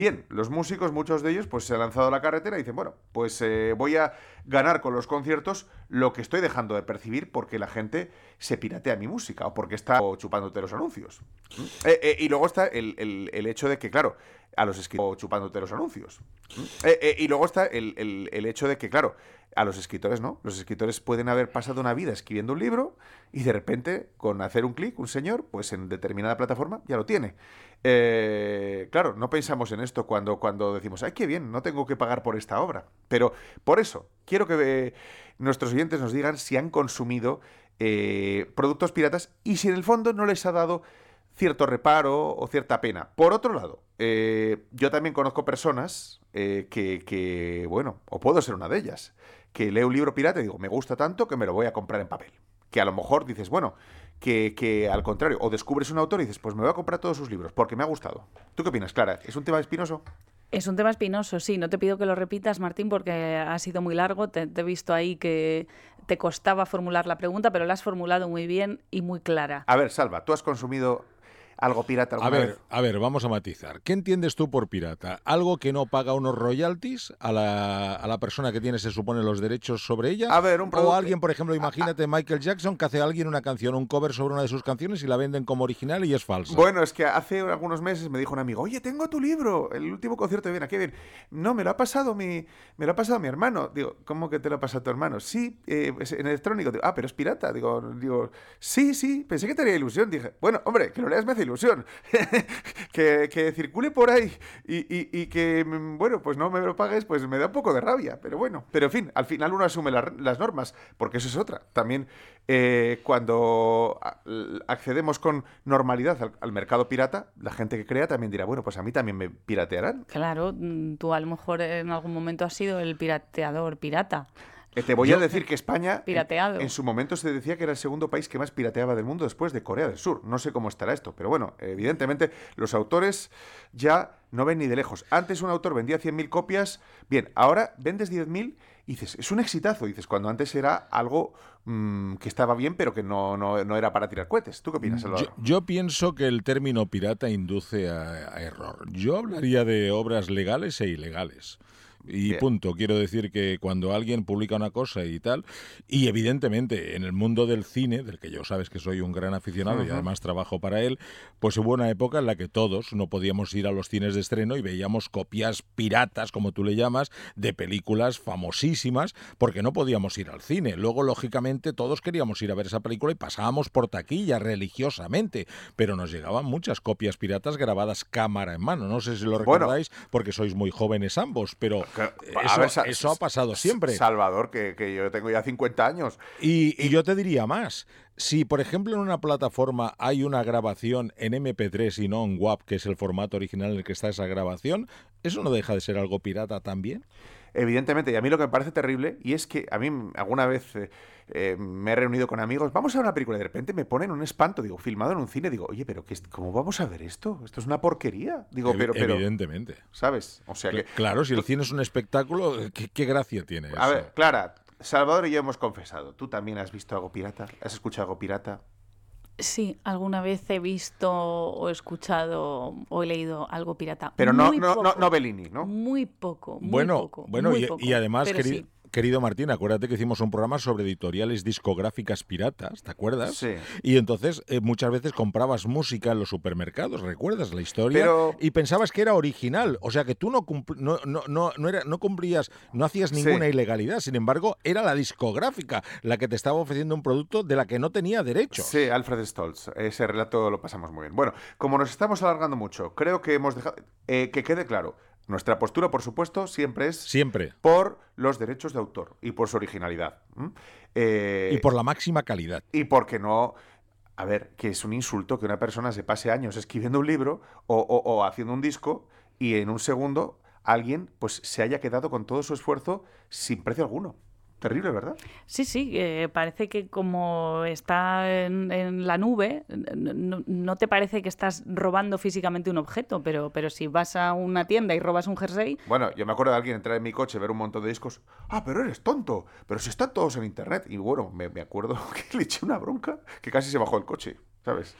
Bien, los músicos, muchos de ellos, pues se han lanzado a la carretera y dicen, bueno, pues voy a ganar con los conciertos lo que estoy dejando de percibir porque la gente se piratea mi música o porque está chupándote los anuncios. Y luego está el hecho de que, claro, a los escritores chupándote los anuncios. Y luego está el hecho de que, claro, a los escritores no. Los escritores pueden haber pasado una vida escribiendo un libro y de repente, con hacer un clic, un señor, pues en determinada plataforma ya lo tiene. Claro, no pensamos en esto cuando decimos, ¡ay, qué bien! No tengo que pagar por esta obra. Pero por eso, quiero que nuestros oyentes nos digan si han consumido productos piratas y si en el fondo no les ha dado cierto reparo o cierta pena. Por otro lado, yo también conozco personas bueno, o puedo ser una de ellas, que leo un libro pirata y digo, me gusta tanto que me lo voy a comprar en papel. Que a lo mejor dices, bueno, que al contrario, o descubres un autor y dices, pues me voy a comprar todos sus libros porque me ha gustado. ¿Tú qué opinas, Clara? ¿Es un tema espinoso? Es un tema espinoso, sí. No te pido que lo repitas, Martín, porque ha sido muy largo. Te he visto ahí que te costaba formular la pregunta, pero la has formulado muy bien y muy clara. A ver, Salva, ¿tú has consumido algo pirata alguna vez? A ver, vamos a matizar. ¿Qué entiendes tú por pirata? ¿Algo que no paga unos royalties a la persona que tiene, se supone, los derechos sobre ella? A ver, un producto... O alguien, por ejemplo, imagínate Michael Jackson, que hace a alguien una canción, un cover sobre una de sus canciones y la venden como original y es falsa. Bueno, es que hace algunos meses me dijo un amigo, oye, tengo tu libro, el último concierto de Viena, qué bien. No, me lo ha pasado mi hermano. Digo, ¿cómo que te lo ha pasado tu hermano? Sí, es en electrónico. Digo, pero es pirata. Digo, sí, pensé que te haría ilusión. Dije, bueno, hombre, que lo leas me hace ilusión. que circule por ahí y que, bueno, pues no me lo pagues, pues me da un poco de rabia. Pero bueno, pero en fin, al final uno asume las normas, porque eso es otra. También cuando accedemos con normalidad al mercado pirata, la gente que crea también dirá, bueno, pues a mí también me piratearán. Claro, tú a lo mejor en algún momento has sido el pirateador pirata. Te voy a decir que España, Pirateado. en su momento se decía que era el segundo país que más pirateaba del mundo después de Corea del Sur. No sé cómo estará esto, pero bueno, evidentemente los autores ya no ven ni de lejos. Antes un autor vendía 100.000 copias, bien, ahora vendes 10.000 y dices, es un exitazo, dices, cuando antes era algo que estaba bien, pero que no era para tirar cohetes. ¿Tú qué opinas, Salvador? Yo pienso que el término pirata induce a error. Yo hablaría de obras legales e ilegales. Y Bien. punto. Quiero decir que cuando alguien publica una cosa y tal, y evidentemente en el mundo del cine, del que yo sabes que soy un gran aficionado y además trabajo para él, pues hubo una época en la que todos no podíamos ir a los cines de estreno y veíamos copias piratas, como tú le llamas, de películas famosísimas, porque no podíamos ir al cine. Luego, lógicamente, todos queríamos ir a ver esa película y pasábamos por taquilla religiosamente, pero nos llegaban muchas copias piratas grabadas cámara en mano. No sé si lo recordáis, porque sois muy jóvenes ambos, pero eso ha pasado siempre. Salvador, que yo tengo ya 50 años. Y yo te diría más. Si, por ejemplo, en una plataforma hay una grabación en MP3 y no en WAV, que es el formato original en el que está esa grabación, ¿eso no deja de ser algo pirata también? Evidentemente, y a mí lo que me parece terrible, y es que a mí alguna vez me he reunido con amigos, vamos a ver una película y de repente me ponen un espanto, digo, filmado en un cine, digo, oye, pero ¿cómo vamos a ver esto? Esto es una porquería. Digo, pero evidentemente. ¿sabes? O sea que... Claro, si el cine es un espectáculo, ¿qué gracia tiene eso? A ver, Clara, Salvador y yo hemos confesado, ¿tú también has visto algo pirata? ¿Has escuchado algo pirata? Sí, alguna vez he visto o escuchado o he leído algo pirata. Pero no Bellini, ¿no? Muy poco, Bueno, muy poco. Y además, Sí. querido Martín, acuérdate que hicimos un programa sobre editoriales discográficas piratas, ¿te acuerdas? Sí. Y entonces muchas veces comprabas música en los supermercados, ¿recuerdas la historia? Y pensabas que era original, o sea que tú no cumplías, no hacías ninguna ilegalidad, sin embargo, era la discográfica la que te estaba ofreciendo un producto de la que no tenía derechos. Sí, Alfred Stoltz, ese relato lo pasamos muy bien. Bueno, como nos estamos alargando mucho, creo que hemos dejado que quede claro. Nuestra postura, por supuesto, siempre es por los derechos de autor y por su originalidad. Y por la máxima calidad. Y porque no... A ver, que es un insulto que una persona se pase años escribiendo un libro o haciendo un disco y en un segundo alguien pues se haya quedado con todo su esfuerzo sin precio alguno. Terrible, ¿verdad? Sí, parece que como está en la nube, no te parece que estás robando físicamente un objeto, pero si vas a una tienda y robas un jersey... Bueno, yo me acuerdo de alguien entrar en mi coche, ver un montón de discos. Pero eres tonto, pero si están todos en internet. Y bueno, me acuerdo que le eché una bronca que casi se bajó el coche, ¿sabes?